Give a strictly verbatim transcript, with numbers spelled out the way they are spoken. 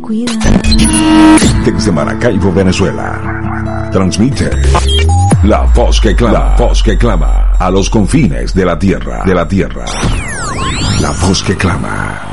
cuida. Desde Maracaibo, Venezuela, transmite la voz que clama, la voz que clama a los confines de la tierra, de la tierra. La voz que clama.